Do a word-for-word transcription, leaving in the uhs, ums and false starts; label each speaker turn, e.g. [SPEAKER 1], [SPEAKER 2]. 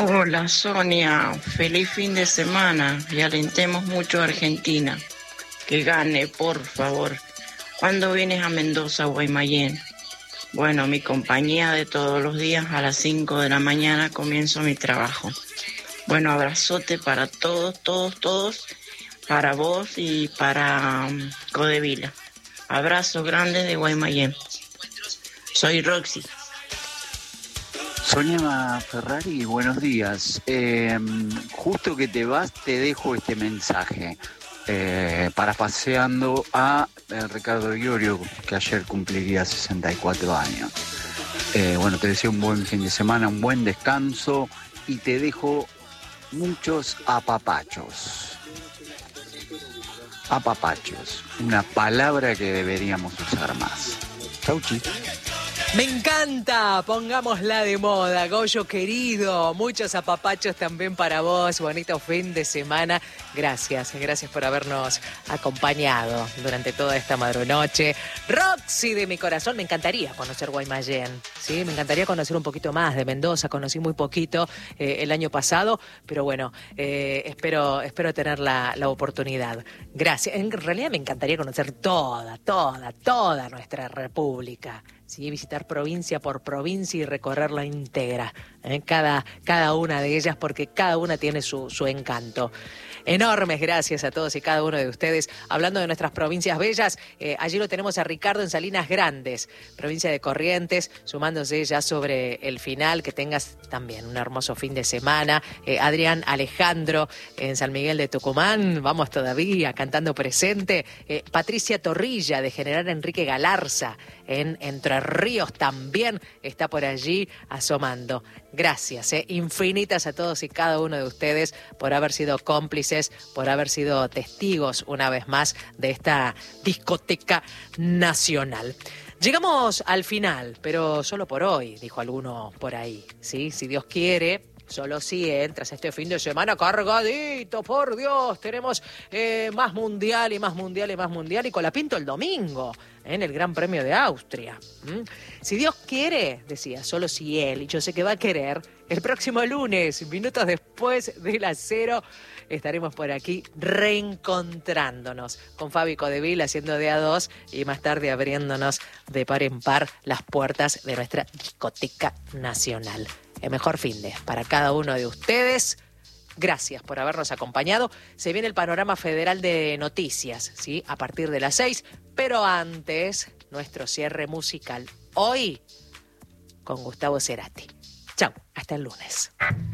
[SPEAKER 1] Hola Sonia, feliz fin de semana y alentemos mucho a Argentina. Que gane, por favor. ¿Cuándo vienes a Mendoza, Guaymallén? Bueno, mi compañía de todos los días a las cinco de la mañana comienzo mi trabajo. Bueno, abrazote para todos, todos, todos, para vos y para um, Codevila. Abrazo grande de Guaymallén. Soy Roxy.
[SPEAKER 2] Sonia Ferrari, buenos días. Eh, justo que te vas, te dejo este mensaje. Eh, parapaseando a eh, Ricardo Iorio, que ayer cumpliría sesenta y cuatro años. Eh, bueno, te deseo un buen fin de semana, un buen descanso y te dejo muchos apapachos. Apapachos, una palabra que deberíamos usar más. Chau, chi.
[SPEAKER 3] Me encanta, pongámosla de moda, Goyo querido, muchos apapachos también para vos, bonito fin de semana, gracias, gracias por habernos acompañado durante toda esta madrunoche. Roxy de mi corazón, me encantaría conocer Guaymallén, ¿sí? Me encantaría conocer un poquito más de Mendoza, conocí muy poquito eh, el año pasado, pero bueno, eh, espero, espero tener la, la oportunidad. Gracias, en realidad me encantaría conocer toda, toda, toda nuestra república. Sí, visitar provincia por provincia y recorrerla íntegra, ¿eh? cada, cada una de ellas, porque cada una tiene su, su encanto. Enormes gracias a todos y cada uno de ustedes. Hablando de nuestras provincias bellas, eh, allí lo tenemos a Ricardo en Salinas Grandes, provincia de Corrientes, sumándose ya sobre el final. Que tengas también un hermoso fin de semana. Eh, Adrián Alejandro en San Miguel de Tucumán, vamos todavía cantando presente. Eh, Patricia Torrilla de General Enrique Galarza en Entre Ríos también está por allí asomando. Gracias, eh, infinitas a todos y cada uno de ustedes por haber sido cómplices, por haber sido testigos una vez más de esta discoteca nacional. Llegamos al final, pero solo por hoy, dijo alguno por ahí, ¿sí? Si Dios quiere, solo si entras este fin de semana cargadito, por Dios, tenemos eh, más mundial y más mundial y más mundial y Colapinto el domingo en el Gran Premio de Austria. ¿Mm? Si Dios quiere, decía, solo si Él, y yo sé que va a querer, el próximo lunes, minutos después de las cero, estaremos por aquí reencontrándonos con Fabi Codevila haciendo de a dos y más tarde abriéndonos de par en par las puertas de nuestra discoteca nacional. El mejor fin de para cada uno de ustedes. Gracias por habernos acompañado. Se viene el panorama federal de noticias, ¿sí? A partir de las seis, pero antes, nuestro cierre musical. Hoy, con Gustavo Cerati. Chau, hasta el lunes.